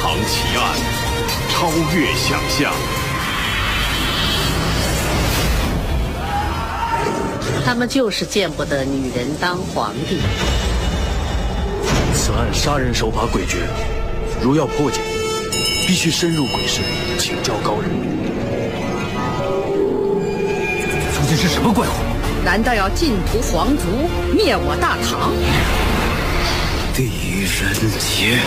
藏奇案，超越想象。 他们就是见不得女人当皇帝。 此案杀人手法诡谲，如要破解，必须深入鬼市，请教高人。 究竟是什么怪物？ 难道要尽屠皇族，灭我大唐？ 狄仁杰。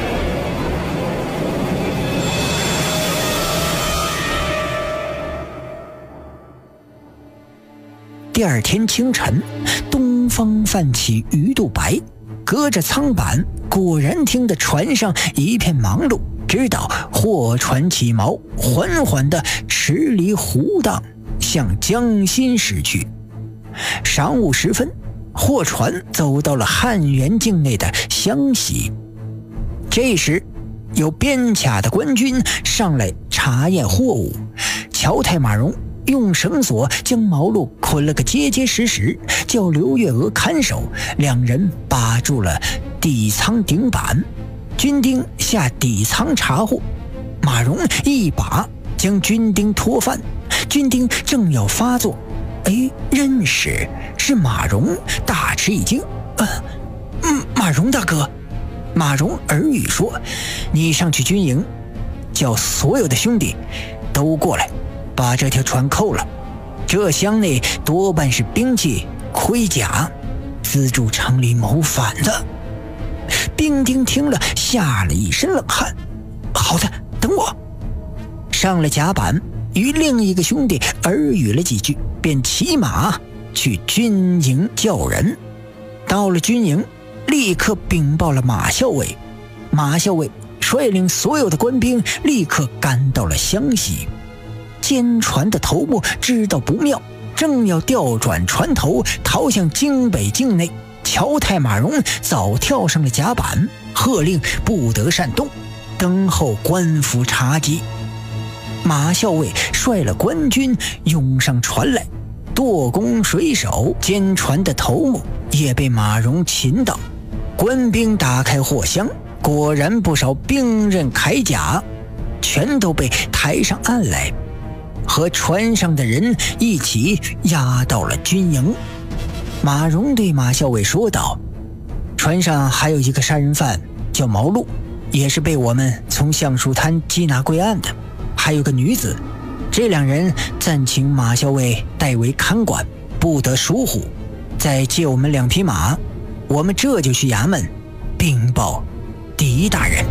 第二天清晨，东方泛起鱼肚白，隔着舱板，果然听得船上一片忙碌，直到货船起锚，缓缓地驶离湖荡，向江心驶去。晌午时分，货船走到了汉元境内的湘西。这时，有边卡的官军上来查验货物，乔太马荣用绳索将毛路捆了个结结实实，叫刘月娥看守，两人把住了底舱顶板。军丁下底舱查获，马荣一把将军丁拖翻，军丁正要发作，认识是马荣，大吃一惊。马荣大哥。马荣耳语说，你上去军营，叫所有的兄弟都过来，把这条船扣了。这箱内多半是兵器盔甲，资助城里谋反的。兵丁听了吓了一身冷汗。好的，等我。上了甲板，与另一个兄弟耳语了几句，便骑马去军营叫人。到了军营，立刻禀报了马校尉。马校尉率领所有的官兵立刻赶到了湘西。奸船的头目知道不妙，正要调转船头逃向京北境内，乔太马荣早跳上了甲板，喝令不得擅动，等候官府查缉。马校尉率了官军涌上船来，舵工水手奸船的头目也被马荣擒到。官兵打开货箱，果然不少兵刃铠甲，全都被抬上岸来，和船上的人一起押到了军营。马荣对马校尉说道，船上还有一个杀人犯叫毛路，也是被我们从橡树滩缉拿归案的，还有个女子，这两人暂请马校尉代为看管，不得疏忽，再借我们2匹马，我们这就去衙门禀报狄大人。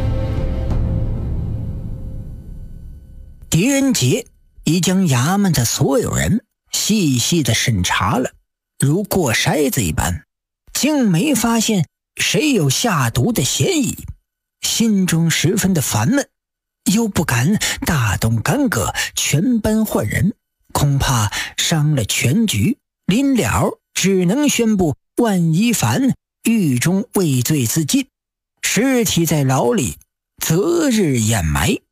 狄仁杰已将衙门的所有人细细地审查了，如过筛子一般，竟没发现谁有下毒的嫌疑，心中十分的烦闷，又不敢大动干戈全班换人，恐怕伤了全局，临了只能宣布万一凡狱中畏罪自尽，尸体在牢里择日掩埋。